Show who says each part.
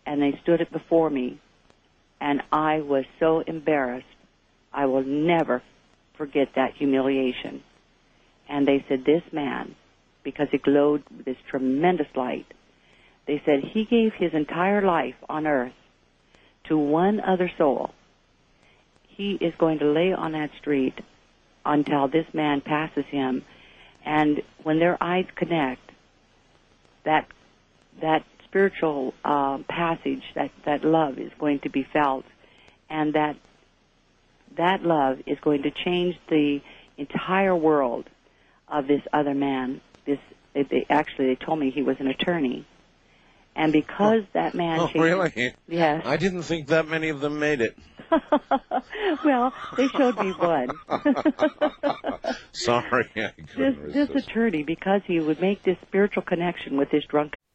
Speaker 1: and they stood it before me, and I was so embarrassed. I will never forget that humiliation. And they said, this man, because it glowed with this tremendous light, they said he gave his entire life on earth to one other soul. He is going to lay on that street until this man passes him. And when their eyes connect, that spiritual passage, that love is going to be felt, and that love is going to change the entire world of this other man. They told me he was an attorney. And because that man changed...
Speaker 2: Oh, really?
Speaker 1: Yes.
Speaker 2: I didn't think that many of them made it.
Speaker 1: Well, they showed me one.
Speaker 2: Sorry, I couldn't
Speaker 1: This
Speaker 2: resist.
Speaker 1: attorney, because he would make this spiritual connection with this drunk